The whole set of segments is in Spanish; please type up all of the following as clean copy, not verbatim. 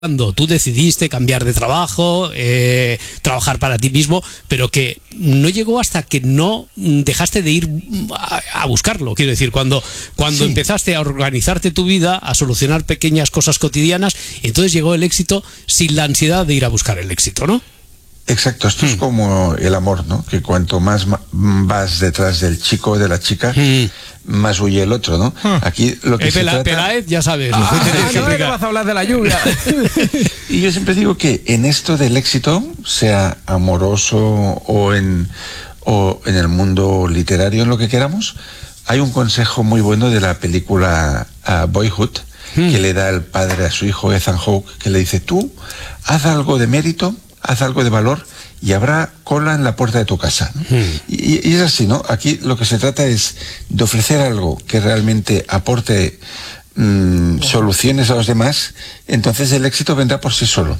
cuando tú decidiste cambiar de trabajo, trabajar para ti mismo, pero que no llegó hasta que no dejaste de ir a buscarlo. Quiero decir, cuando sí, empezaste a organizarte tu vida, a solucionar pequeñas cosas cotidianas, entonces llegó el éxito sin la ansiedad de ir a buscar el éxito, ¿no? Exacto, esto es como el amor, ¿no? Que cuanto más vas detrás del chico o de la chica, más huye el otro, ¿no? Aquí lo que se trata... Pelaez, ya sabes. No vas a hablar de la lluvia. Y yo siempre digo que en esto del éxito, sea amoroso o en el mundo literario, en lo que queramos, hay un consejo muy bueno de la película Boyhood, que le da el padre a su hijo Ethan Hawke, que le dice: tú, haz algo de mérito, haz algo de valor y habrá cola en la puerta de tu casa, ¿no? Y es así, ¿no? Aquí lo que se trata es de ofrecer algo que realmente aporte soluciones a los demás, entonces el éxito vendrá por sí solo.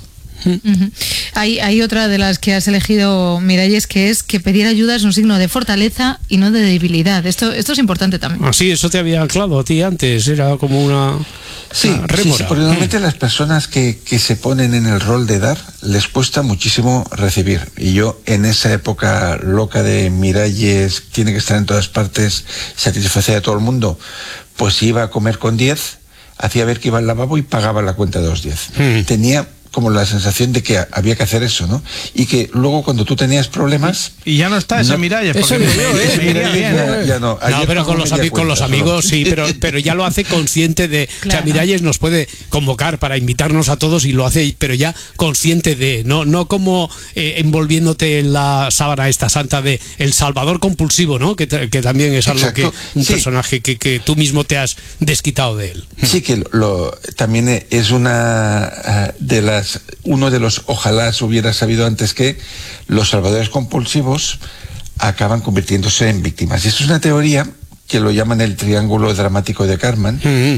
Hay otra de las que has elegido, Miralles, que es que pedir ayuda es un signo de fortaleza y no de debilidad. Esto es importante también. Ah, sí, eso te había claro a ti antes, era como una... Sí, porque normalmente las personas que se ponen en el rol de dar, les cuesta muchísimo recibir. Y yo, en esa época loca de Miralles, tiene que estar en todas partes, satisfacer a todo el mundo, pues iba a comer con 10, hacía ver que iba al lavabo y pagaba la cuenta de los 10. Tenía como la sensación de que había que hacer eso, ¿no? Y que luego cuando tú tenías problemas... Y ya no está ese Miralles, porque me iría bien. Ya no, pero con los amigos sí, pero ya lo hace consciente de... Claro. O sea, Miralles nos puede convocar para invitarnos a todos y lo hace, pero ya consciente de... No como envolviéndote en la sábana esta santa de el salvador compulsivo, ¿no? Que también es algo que... Un personaje que tú mismo te has desquitado de él. Sí, que también es una de las... Uno de los ojalá se hubiera sabido antes que los salvadores compulsivos acaban convirtiéndose en víctimas. Y esto es una teoría que lo llaman el triángulo dramático de Karpman,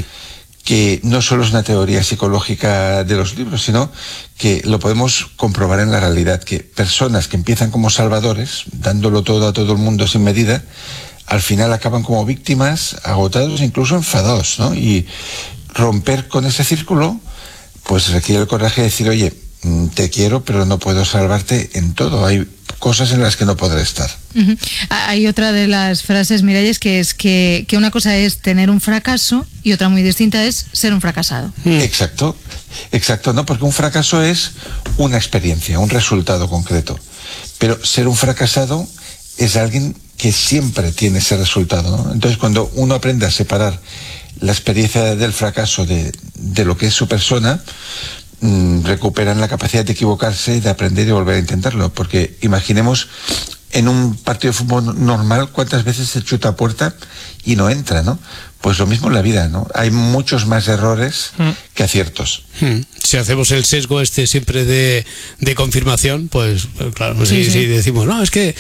que no solo es una teoría psicológica de los libros, sino que lo podemos comprobar en la realidad, que personas que empiezan como salvadores, dándolo todo a todo el mundo sin medida, al final acaban como víctimas, agotados, incluso enfadados, ¿no? Y romper con ese círculo pues requiere el coraje de decir: oye, te quiero, pero no puedo salvarte en todo. Hay cosas en las que no podré estar. Hay otra de las frases, Miralles, que es que una cosa es tener un fracaso y otra muy distinta es ser un fracasado. Exacto, ¿no? Porque un fracaso es una experiencia, un resultado concreto. Pero ser un fracasado es alguien que siempre tiene ese resultado, ¿no? Entonces, cuando uno aprende a separar la experiencia del fracaso de lo que es su persona, recuperan la capacidad de equivocarse, de aprender y volver a intentarlo. Porque imaginemos en un partido de fútbol normal cuántas veces se chuta a puerta y no entra, ¿no? Pues lo mismo en la vida, ¿no? Hay muchos más errores que aciertos. Si hacemos el sesgo siempre de confirmación, pues claro, sí. Si decimos, no, es que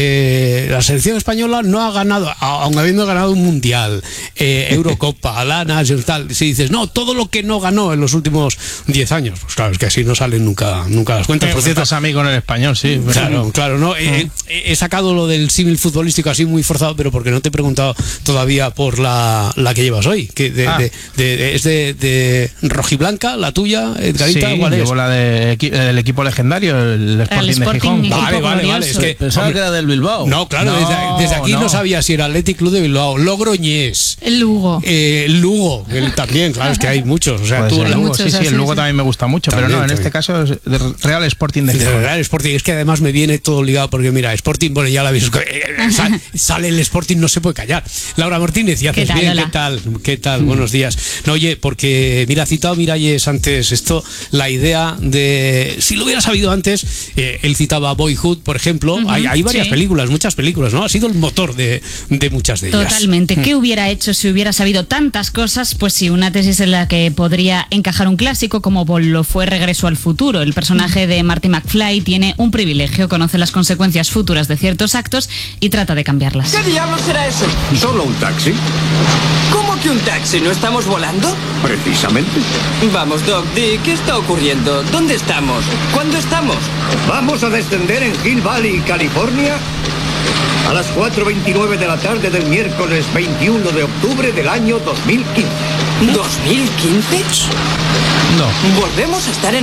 la selección española no ha ganado, aun habiendo ganado un mundial, Eurocopa, la Nations, tal, si dices, no, todo lo que no ganó en los últimos 10 años, pues claro, es que así no salen nunca las cuentas. Por cierto, pasa a mí con el español, sí. Claro, no. He sacado lo del símil futbolístico así muy forzado, pero porque no te he preguntado todavía por la que llevas hoy, que es de rojiblanca, la tuya, Edgarita. Sí, ¿cuál es? Llevo la del equipo legendario, el Sporting de Gijón. Vale, es que pensaba que era del Bilbao. No, claro, desde aquí no sabía si era Athletic Club de Bilbao, Logroñés, el Lugo, Lugo, también, claro, es que hay muchos, o sea, el Lugo, el Lugo también me gusta mucho, también, pero no, en este caso es del Real Sporting de Gijón. Real Sporting, es que además me viene todo ligado, porque mira, Sporting, bueno, ya la habéis, sale el Sporting, no se puede callar. Laura Martínez, y haces bien, ¿qué tal? Buenos días. No, oye, porque mira, ha citado Miralles antes esto, la idea de, si lo hubiera sabido antes, él citaba Boyhood, por ejemplo, hay varias películas, muchas películas, ¿no? Ha sido el motor de muchas de ellas. Totalmente. ¿Qué hubiera hecho si hubiera sabido tantas cosas? Pues sí, una tesis en la que podría encajar un clásico como lo fue Regreso al futuro. El personaje de Marty McFly tiene un privilegio, conoce las consecuencias futuras de ciertos actos y trata de cambiarlas. ¿Qué diablos será eso? ¿Solo un taxi? ¿Cómo que un taxi? ¿No estamos volando? Precisamente. Vamos, Doc, ¿qué está ocurriendo? ¿Dónde estamos? ¿Cuándo estamos? Vamos a descender en Hill Valley, California, a las 4:29 de la tarde del miércoles 21 de octubre del año 2015. ¿2015? No. Volvemos a estar en